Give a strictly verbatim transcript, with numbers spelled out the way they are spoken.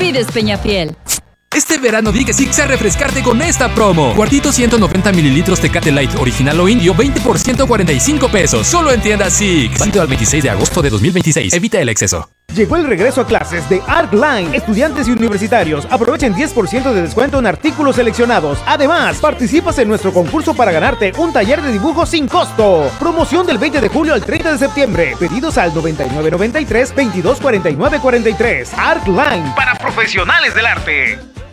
Benavides Peñafiel. Este verano di que sí a refrescarte con esta promo. Cuartito ciento noventa mililitros Tecate Light original o indio, veinte por ciento, cuarenta y cinco pesos. Solo en tiendas Six. Válido al veintiséis de agosto de dos mil veintiséis. Evita el exceso. Llegó el regreso a clases de Artline. Estudiantes y universitarios aprovechen diez por ciento de descuento en artículos seleccionados. Además, participas en nuestro concurso para ganarte un taller de dibujo sin costo. Promoción del veinte de julio al treinta de septiembre. Pedidos al noventa y nueve noventa y tres, veintidós cuarenta y nueve cuarenta y tres. Artline, para profesionales del arte.